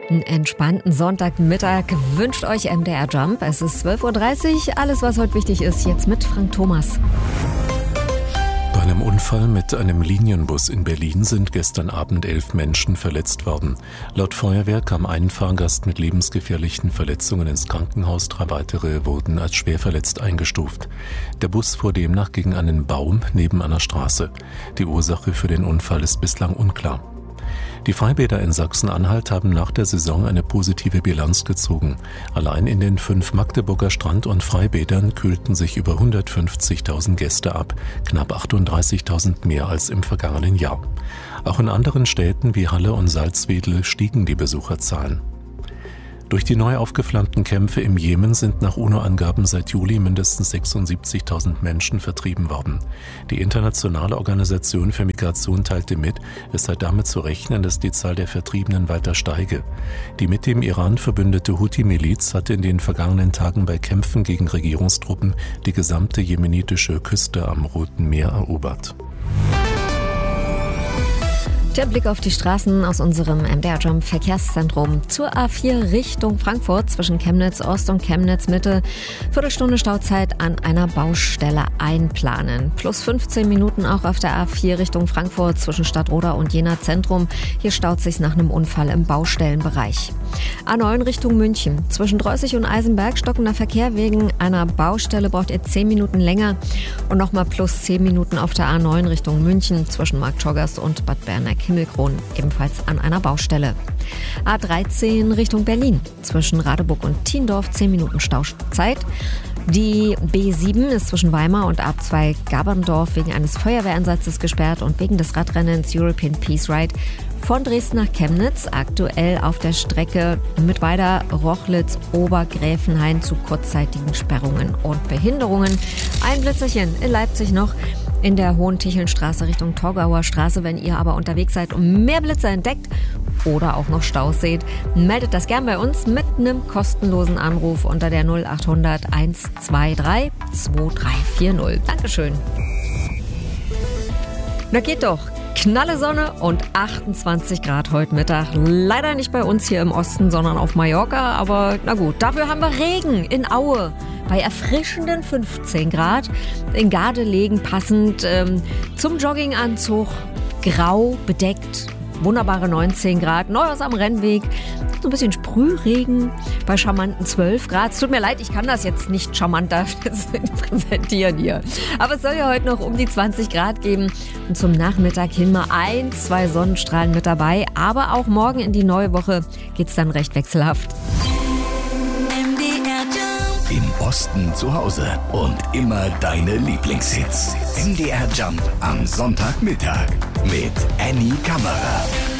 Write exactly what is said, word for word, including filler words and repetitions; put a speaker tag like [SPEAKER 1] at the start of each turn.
[SPEAKER 1] Einen entspannten Sonntagmittag wünscht euch M D R Jump. Es ist zwölf Uhr dreißig. Alles, was heute wichtig ist, jetzt mit Frank Thomas.
[SPEAKER 2] Bei einem Unfall mit einem Linienbus in Berlin sind gestern Abend elf Menschen verletzt worden. Laut Feuerwehr kam ein Fahrgast mit lebensgefährlichen Verletzungen ins Krankenhaus. Drei weitere wurden als schwer verletzt eingestuft. Der Bus fuhr demnach gegen einen Baum neben einer Straße. Die Ursache für den Unfall ist bislang unklar. Die Freibäder in Sachsen-Anhalt haben nach der Saison eine positive Bilanz gezogen. Allein in den fünf Magdeburger Strand- und Freibädern kühlten sich über hundertfünfzigtausend Gäste ab, knapp achtunddreißigtausend mehr als im vergangenen Jahr. Auch in anderen Städten wie Halle und Salzwedel stiegen die Besucherzahlen. Durch die neu aufgeflammten Kämpfe im Jemen sind nach UNO-Angaben seit Juli mindestens sechsundsiebzigtausend Menschen vertrieben worden. Die internationale Organisation für Migration teilte mit, es sei damit zu rechnen, dass die Zahl der Vertriebenen weiter steige. Die mit dem Iran verbündete Houthi-Miliz hatte in den vergangenen Tagen bei Kämpfen gegen Regierungstruppen die gesamte jemenitische Küste am Roten Meer erobert.
[SPEAKER 1] Der Blick auf die Straßen aus unserem M D R Jump Verkehrszentrum zur A vier Richtung Frankfurt zwischen Chemnitz Ost und Chemnitz Mitte. Viertelstunde Stauzeit an einer Baustelle einplanen. Plus fünfzehn Minuten auch auf der A vier Richtung Frankfurt zwischen Stadtroda und Jena Zentrum. Hier staut sich nach einem Unfall im Baustellenbereich. A neun Richtung München. Zwischen Dreußig und Eisenberg stockender Verkehr wegen einer Baustelle braucht ihr zehn Minuten länger. Und nochmal plus zehn Minuten auf der A neun Richtung München zwischen Marktschorgast und Bad Berneck-Himmelkron, ebenfalls an einer Baustelle. A dreizehn Richtung Berlin. Zwischen Radeburg und Thiendorf zehn Minuten Stauzeit. Die B sieben ist zwischen Weimar und A zwei Gaberndorf wegen eines Feuerwehreinsatzes gesperrt und wegen des Radrennens European Peace Ride von Dresden nach Chemnitz, aktuell auf der Strecke Mittweida, Rochlitz, Obergräfenhain zu kurzzeitigen Sperrungen und Behinderungen. Ein Blitzerchen in Leipzig noch in der Hohentichelnstraße Richtung Torgauer Straße. Wenn ihr aber unterwegs seid und mehr Blitzer entdeckt oder auch noch Staus seht, meldet das gern bei uns mit einem kostenlosen Anruf unter der null achthundert hundertzweiundzwanzig zweiundzwanzig vierzig. Dankeschön. Na geht doch. Knalle Sonne und achtundzwanzig Grad heute Mittag. Leider nicht bei uns hier im Osten, sondern auf Mallorca. Aber na gut, dafür haben wir Regen in Aue. Bei erfrischenden fünfzehn Grad. In Gardelegen passend ähm, zum Jogginganzug. Grau, bedeckt. Wunderbare neunzehn Grad. Neuhaus am Rennweg. So ein bisschen Sprühregen bei charmanten zwölf Grad. Es tut mir leid, ich kann das jetzt nicht charmanter präsentieren hier. Aber es soll ja heute noch um die zwanzig Grad geben. Und zum Nachmittag hin mal ein, zwei Sonnenstrahlen mit dabei. Aber auch morgen in die neue Woche geht's dann recht wechselhaft.
[SPEAKER 3] Im Osten zu Hause und immer deine Lieblingshits. M D R Jump am Sonntagmittag mit Annie Kammerer.